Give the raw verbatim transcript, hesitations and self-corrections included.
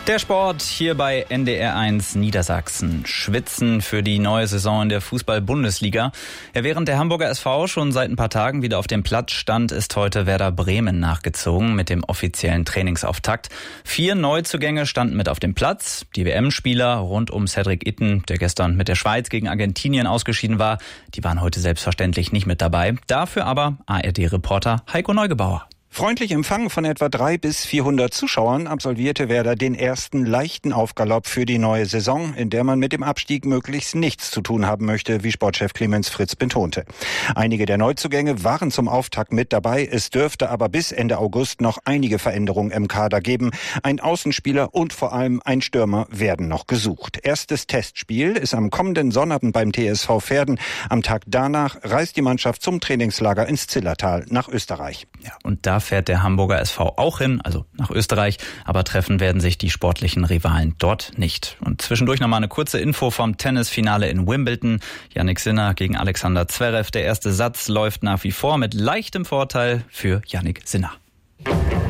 Der Sport hier bei N D R eins Niedersachsen. Schwitzen für die neue Saison in der Fußball-Bundesliga. Ja, während der Hamburger S V schon seit ein paar Tagen wieder auf dem Platz stand, ist heute Werder Bremen nachgezogen mit dem offiziellen Trainingsauftakt. Vier Neuzugänge standen mit auf dem Platz. Die W M-Spieler rund um Cedric Itten, der gestern mit der Schweiz gegen Argentinien ausgeschieden war, die waren heute selbstverständlich nicht mit dabei. Dafür aber A R D-Reporter Heiko Neugebauer. Freundlich empfangen von etwa dreihundert bis vierhundert Zuschauern absolvierte Werder den ersten leichten Aufgalopp für die neue Saison, in der man mit dem Abstieg möglichst nichts zu tun haben möchte, wie Sportchef Clemens Fritz betonte. Einige der Neuzugänge waren zum Auftakt mit dabei. Es dürfte aber bis Ende August noch einige Veränderungen im Kader geben. Ein Außenspieler und vor allem ein Stürmer werden noch gesucht. Erstes Testspiel ist am kommenden Sonnabend beim T S V Verden. Am Tag danach reist die Mannschaft zum Trainingslager ins Zillertal nach Österreich. Ja, und da fährt der Hamburger S V auch hin, also nach Österreich, aber treffen werden sich die sportlichen Rivalen dort nicht. Und zwischendurch nochmal eine kurze Info vom Tennisfinale in Wimbledon. Jannik Sinner gegen Alexander Zverev. Der erste Satz läuft nach wie vor mit leichtem Vorteil für Jannik Sinner.